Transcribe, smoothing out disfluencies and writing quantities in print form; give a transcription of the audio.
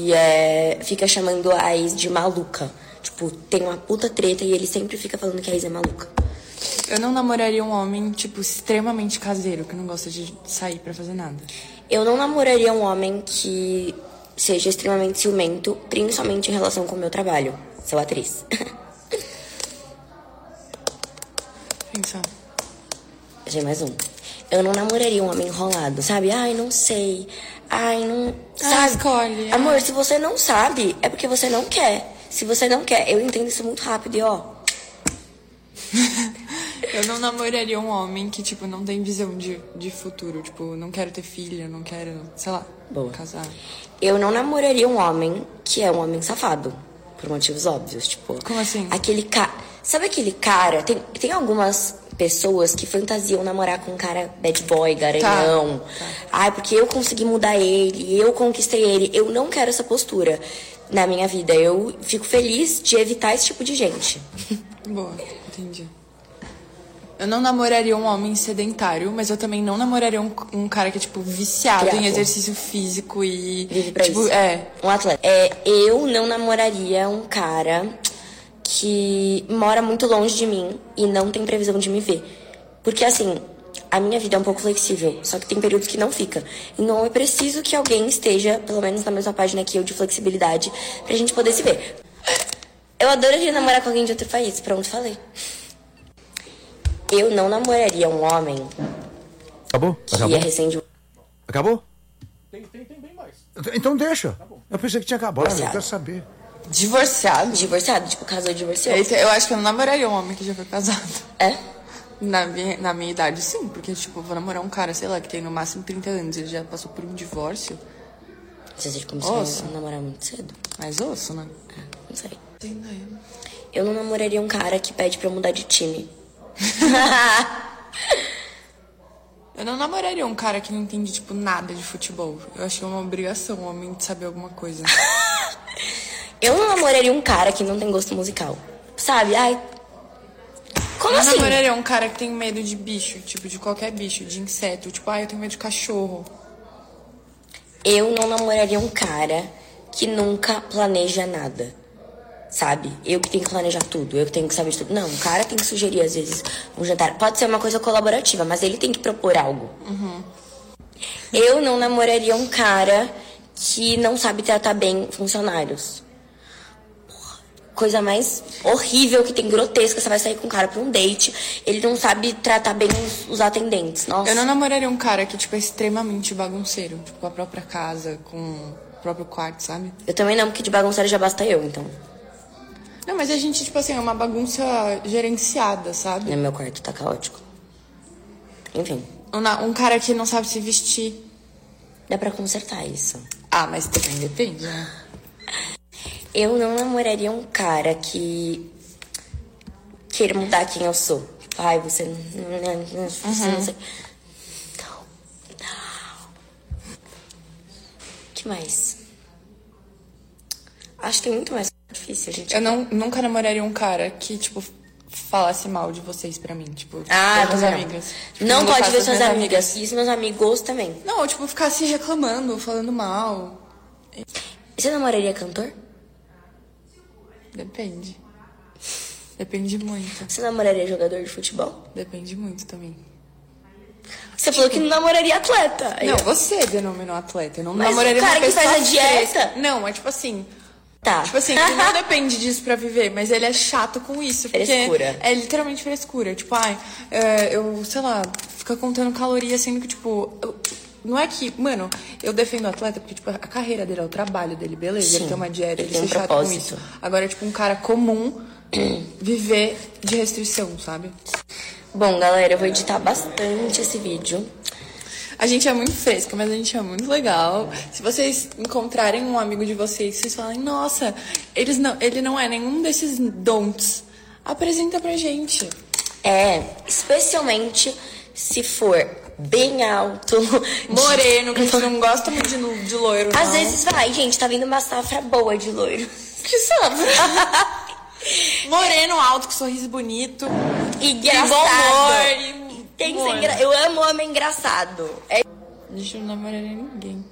fica chamando a ex de maluca. Tipo, tem uma puta treta e ele sempre fica falando que a ex é maluca. Eu não namoraria um homem, tipo, extremamente caseiro, que não gosta de sair pra fazer nada. Eu não namoraria um homem que seja extremamente ciumento, principalmente em relação com o meu trabalho. Sou atriz. Pensar. Achei mais um. Eu não namoraria um homem enrolado, sabe? Ai, não sei. Ai, não... Sabe? Escolhe. Amor, se você não sabe, é porque você não quer. Se você não quer, eu entendo isso muito rápido e ó... Eu não namoraria um homem que, tipo, não tem visão de futuro. Tipo, não quero ter filho, não quero, sei lá, casar. Eu não namoraria um homem que é um homem safado. Por motivos óbvios, tipo... Como assim? Aquele cara... Sabe aquele cara... Tem algumas pessoas que fantasiam namorar com um cara bad boy, garanhão. Tá. Ai, porque eu consegui mudar ele, eu conquistei ele. Eu não quero essa postura na minha vida. Eu fico feliz de evitar esse tipo de gente. Boa, entendi. Eu não namoraria um homem sedentário, mas eu também não namoraria um cara que é, tipo, viciado em exercício físico e... Vive pra tipo, isso. Um atleta. Eu não namoraria um cara que mora muito longe de mim e não tem previsão de me ver. Porque, assim, a minha vida é um pouco flexível, só que tem períodos que não fica. Então, eu preciso que alguém esteja, pelo menos na mesma página que eu, de flexibilidade, pra gente poder se ver. Eu adoraria namorar com alguém de outro país. Pronto, falei. Eu não namoraria um homem... Acabou? Que é recém... Acabou? Tem bem mais. Então deixa. Eu pensei que tinha acabado, Divorciado. eu quero saber. Divorciado? Tipo, casou e divorciou. Eu acho que eu não namoraria um homem que já foi casado. É? Na minha idade, sim. Porque, tipo, eu vou namorar um cara, sei lá, que tem no máximo 30 anos. Ele já passou por um divórcio. Você começou a namorar muito cedo. Mais osso, né? Não sei. Entendi. Eu não namoraria um cara que pede pra eu mudar de time. Eu não namoraria um cara que não entende, tipo, nada de futebol. Eu achei uma obrigação um homem de saber alguma coisa. Eu não namoraria um cara que não tem gosto musical. Sabe? Ai. Como assim? Eu namoraria um cara que tem medo de bicho, tipo, de qualquer bicho, de inseto. Tipo, eu tenho medo de cachorro. Eu não namoraria um cara que nunca planeja nada. Sabe? Eu que tenho que planejar tudo, eu que tenho que saber de tudo. Não, o cara tem que sugerir, às vezes, um jantar. Pode ser uma coisa colaborativa, mas ele tem que propor algo. Uhum. Eu não namoraria um cara que não sabe tratar bem funcionários. Porra, coisa mais horrível que tem, grotesca. Você vai sair com um cara pra um date, ele não sabe tratar bem os atendentes. Nossa. Eu não namoraria um cara que, tipo, é extremamente bagunceiro. Tipo, com a própria casa, com o próprio quarto, sabe? Eu também não, porque de bagunceiro já basta eu, então. Não, mas a gente, tipo assim, é uma bagunça gerenciada, sabe? Meu quarto tá caótico. Enfim. Um cara que não sabe se vestir. Dá pra consertar isso. Ah, mas também depende, né? Eu não namoraria um cara que queira mudar quem eu sou. Ai, você não sei. Não. Que mais? Acho que tem muito mais difícil, gente. Eu nunca namoraria um cara que, tipo, falasse mal de vocês pra mim. Tipo, minhas amigas. Tipo, não pode ver das suas minhas amigas. E os meus amigos também. Não, tipo, ficasse reclamando, falando mal. E você namoraria cantor? Depende. Depende muito. Você namoraria jogador de futebol? Depende muito também. Você falou que não namoraria atleta. Não, você denominou atleta. Eu não Mas namoraria o cara uma que pessoa faz a dieta? fresca. Não, é tipo assim... Tá. Tipo assim, ele não depende disso pra viver, mas ele é chato com isso. Porque Frescura. é literalmente frescura. Tipo, eu, sei lá, fica contando calorias, sendo que, tipo... Não é que... Mano, eu defendo o atleta porque, tipo, a carreira dele é o trabalho dele, beleza? Sim, ele tem uma dieta, ele ele tem ser chato propósito. com isso. Agora, tipo, um cara comum viver de restrição, sabe? Bom, galera, eu vou editar bastante esse vídeo. A gente é muito fresca, mas a gente é muito legal. Se vocês encontrarem um amigo de vocês, vocês falem, nossa, ele não é nenhum desses don'ts. Apresenta pra gente. Especialmente se for bem alto. Moreno, que a gente não gosta muito de loiro, não. Às vezes vai, gente, tá vindo uma safra boa de loiro. Que safra? Moreno, alto, com sorriso bonito. E bom humor. Eu amo homem engraçado. Deixa eu não namorar ninguém.